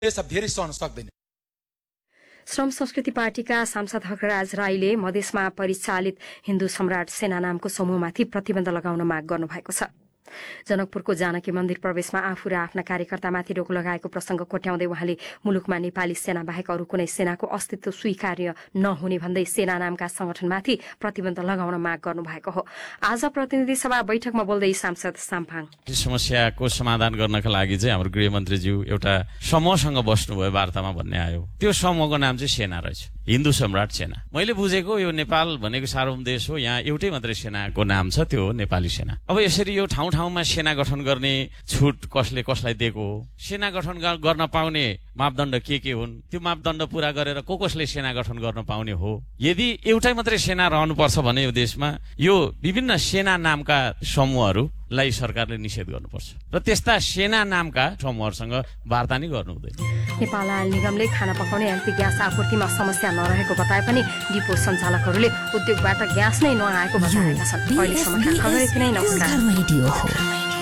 देश अब धेरै सहन सक्दैन। श्रम संस्कृति पार्टीका सांसद हकराज राईले मधेसमा परिचालित हिन्दू सम्राट सेना नामको समूहमाथि प्रतिबन्ध लगाउन माग गर्नुभएको छ। जनकपुरको जानकी मन्दिर प्रवेशमा आफू र आफ्ना कार्यकर्तामाथि रोक लगाएको प्रसंग कोट्याउँदै उहाँले मुलुकमा नेपाली सेना बाहेक अरू कुनै सेनाको अस्तित्व स्वीकार्य नहुने भन्दै सेना नामका संगठनमाथि प्रतिबन्ध लगाउन माग गर्नुभएको हो। आज प्रतिनिधि सभा बैठकमा बोल्दै सांसद साम्पाङ समस्याको समाधान गर्नका लागि चाहिँ हाम्रो गृहमन्त्रीज्यू एउटा समूहसँग बस्नुभयो वार्तामा भन्ने आयो। त्यो समूहको नाम चाहिँ सेना रहेछ, हिन्दू सम्राट सेना। मैले बुझेको यो नेपाल भनेको सार्वभौम देश हो, यहाँ एउटै मात्रै सेनाको नाम छ, त्यो हो नेपाली सेना। अब यसरी यो ठाउँमा सेना गठन गर्ने छुट कसले कसलाई दिएको हो? सेना गठन गर्न पाउने मापदण्ड के हुन्? त्यो मापदण्ड पूरा गरेर कसले सेना गठन गर्न पाउने हो? यदि एउटै मात्रै सेना रहनुपर्छ भने यो देशमा यो विभिन्न सेना नामका समूहहरूलाई सरकारले निषेध गर्नुपर्छ र त्यस्ता सेना नामका समूहहरूसँग वार्ता नै गर्नु हुँदैन। नेपाल आयल निगमले खाना पकाउने एलपी ग्यास आपूर्तिमा समस्या नरहेको बताए पनि डिपो सञ्चालकहरूले उद्योगबाट ग्यास नै नआएको बताएका छन्। अहिलेसम्मका खबर यति नै। नमस्कार।